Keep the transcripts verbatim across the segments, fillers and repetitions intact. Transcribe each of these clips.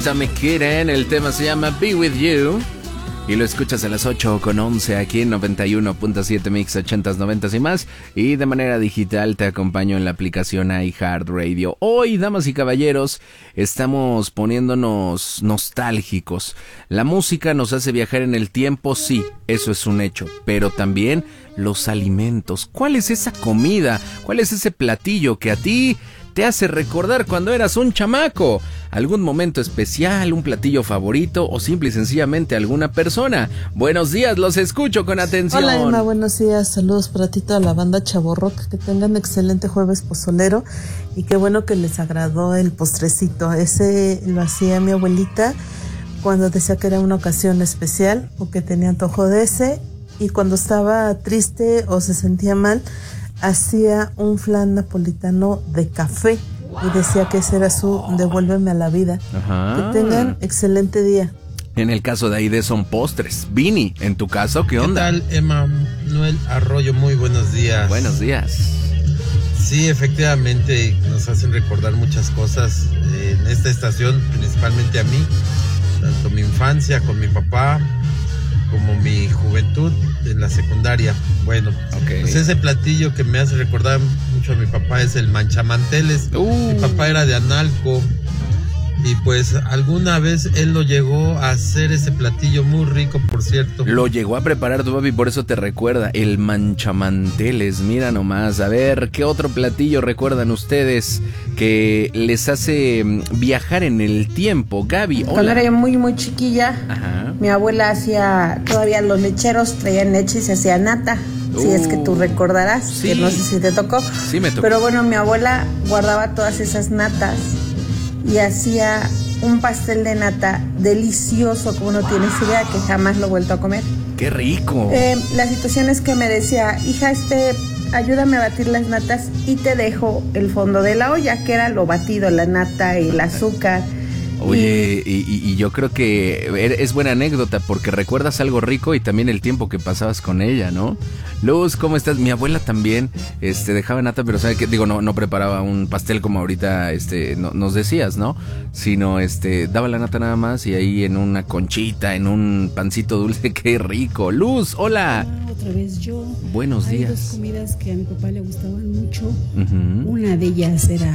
Tommy Kitten. El tema se llama Be With You. Y lo escuchas a las ocho con once aquí en noventa y uno punto siete Mix ochentas, noventas y más. Y de manera digital te acompaño en la aplicación iHeartRadio. Hoy, damas y caballeros, estamos poniéndonos nostálgicos. La música nos hace viajar en el tiempo, sí, eso es un hecho. Pero también los alimentos. ¿Cuál es esa comida? ¿Cuál es ese platillo que a ti te hace recordar cuando eras un chamaco? ¿Algún momento especial, un platillo favorito o simple y sencillamente alguna persona? Buenos días, los escucho con atención. Hola Emma, buenos días, saludos para ti, toda la banda Chavorrock, que tengan excelente jueves pozolero y qué bueno que les agradó el postrecito. Ese lo hacía mi abuelita cuando decía que era una ocasión especial o que tenía antojo de ese, y cuando estaba triste o se sentía mal, hacía un flan napolitano de café y decía que ese era su devuélveme a la vida. Ajá. Que tengan excelente día. En el caso de Aide son postres. Vini, en tu caso, ¿qué onda? ¿Qué tal, Emma Manuel Arroyo? Muy buenos días. Buenos días. Sí, efectivamente nos hacen recordar muchas cosas en esta estación, principalmente a mí, tanto mi infancia con mi papá como mi juventud en la secundaria. Bueno, okay. Pues ese platillo que me hace recordar mucho a mi papá es el manchamanteles. Uh. Mi papá era de Analco y pues alguna vez él lo llegó a hacer, ese platillo muy rico, por cierto. Lo llegó a preparar tu papi, por eso te recuerda el manchamanteles. Mira nomás, a ver, ¿qué otro platillo recuerdan ustedes que les hace viajar en el tiempo? Gaby, hola. Cuando era yo muy muy chiquilla, Ajá. mi abuela hacía, todavía los lecheros traían leche y se hacía nata. Uh, si es que tú recordarás, sí. Que no sé si te tocó. Sí me tocó. Pero bueno, mi abuela guardaba todas esas natas y hacía un pastel de nata delicioso, como no tienes idea, que jamás lo he vuelto a comer. ¡Qué rico! Eh, la situación es que me decía, hija, este, ayúdame a batir las natas y te dejo el fondo de la olla, que era lo batido, la nata y el azúcar. Oye, y, y, y yo creo que es buena anécdota porque recuerdas algo rico y también el tiempo que pasabas con ella, ¿no? Luz, ¿cómo estás? Mi abuela también este, dejaba nata, pero ¿sabe qué? Digo, no, no preparaba un pastel como ahorita este, no, nos decías, ¿no? Sino este, daba la nata nada más y ahí en una conchita, en un pancito dulce, ¡qué rico! Luz, hola. Ah, otra vez yo. Buenos Hay días. dos comidas que a mi papá le gustaban mucho. Uh-huh. Una de ellas era...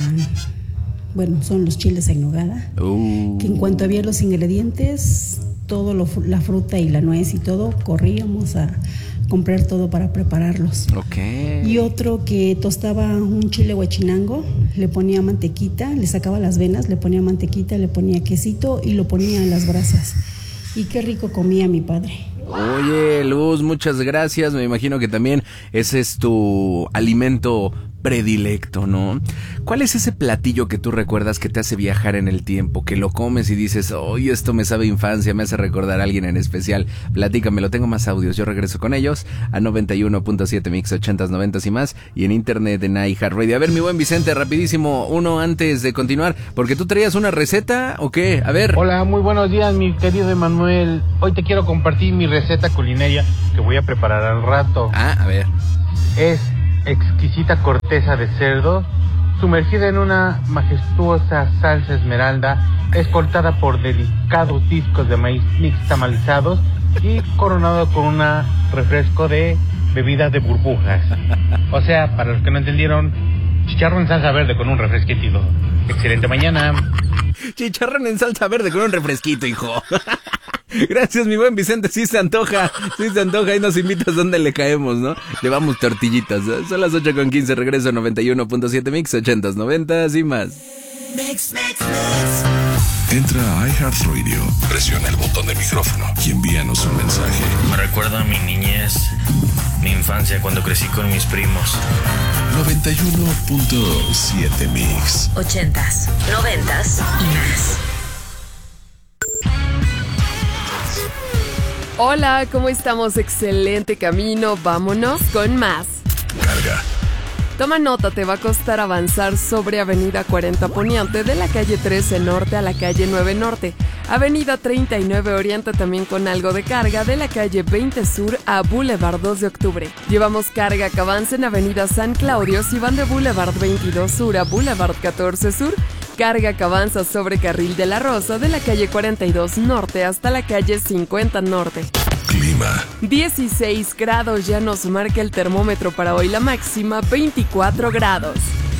Bueno, son los chiles en nogada, uh. que en cuanto había los ingredientes, todo lo, la fruta y la nuez y todo, corríamos a comprar todo para prepararlos. Okay. Y otro que tostaba un chile huachinango, le ponía mantequita, le sacaba las venas, le ponía mantequita, le ponía quesito y lo ponía en las brasas. Y qué rico comía mi padre. Oye, Luz, muchas gracias. Me imagino que también ese es tu alimento predilecto, ¿no? ¿Cuál es ese platillo que tú recuerdas que te hace viajar en el tiempo? Que lo comes y dices, oye, esto me sabe a infancia, me hace recordar a alguien en especial. Platícamelo, tengo más audios. Yo regreso con ellos a noventa y uno punto siete Mix ochentas, noventas y más. Y en internet en iHeartRadio. A ver, mi buen Vicente, rapidísimo, uno antes de continuar. Porque tú traías una receta, ¿o qué? A ver. Hola, muy buenos días, mi querido Emanuel. Hoy te quiero compartir mi receta culinaria que voy a preparar al rato. Ah, a ver. Es exquisita corteza de cerdo sumergida en una majestuosa salsa esmeralda, escoltada por delicados discos de maíz nixtamalizados y coronado con un refresco de bebida de burbujas. O sea, para los que no entendieron, chicharrón en salsa verde con un refresquito. Excelente mañana. Chicharrón en salsa verde con un refresquito, hijo. Gracias, mi buen Vicente, sí se antoja, sí se antoja y nos invitas donde le caemos, ¿no? Llevamos tortillitas, ¿eh? Son las ocho con quince, regreso a noventa y uno punto siete Mix, ochentas, noventas y más. Mix, mix, mix. Entra a iHeartRadio, presiona el botón del micrófono y envíanos un mensaje. Me recuerda a mi niñez, mi infancia cuando crecí con mis primos. noventa y uno punto siete Mix. Ochentas, noventas y más. Hola, ¿cómo estamos? Excelente camino, vámonos con más. Carga. Toma nota, te va a costar avanzar sobre Avenida cuarenta Poniente de la calle trece Norte a la calle nueve Norte, Avenida treinta y nueve Oriente también con algo de carga de la calle veinte Sur a Boulevard dos de Octubre. Llevamos carga que avanza en Avenida San Claudio si van de Boulevard veintidós Sur a Boulevard catorce Sur, Carga que avanza sobre Carril de la Rosa de la calle cuarenta y dos Norte hasta la calle cincuenta Norte. Clima. dieciséis grados ya nos marca el termómetro para hoy, la máxima veinticuatro grados.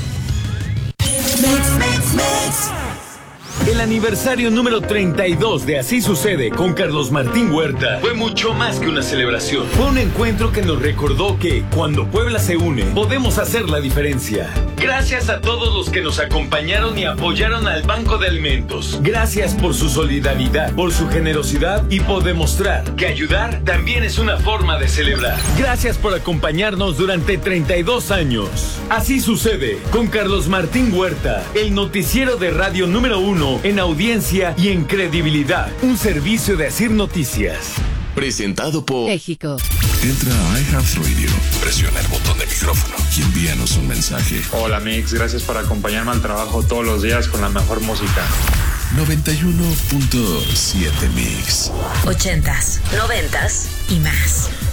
Mix, mix, mix. El aniversario número treinta y dos de Así Sucede con Carlos Martín Huerta fue mucho más que una celebración. Fue un encuentro que nos recordó que cuando Puebla se une, podemos hacer la diferencia. Gracias a todos los que nos acompañaron y apoyaron al Banco de Alimentos. Gracias por su solidaridad, por su generosidad y por demostrar que ayudar también es una forma de celebrar. Gracias por acompañarnos durante treinta y dos años. Así Sucede con Carlos Martín Huerta, el noticiero de radio número uno en audiencia y en credibilidad. Un servicio de Asir Noticias. Presentado por México. Entra a iHeartRadio, presiona el botón de micrófono y envíanos un mensaje. Hola Mix, gracias por acompañarme al trabajo todos los días con la mejor música. noventa y uno punto siete Mix. Ochentas, noventas y más.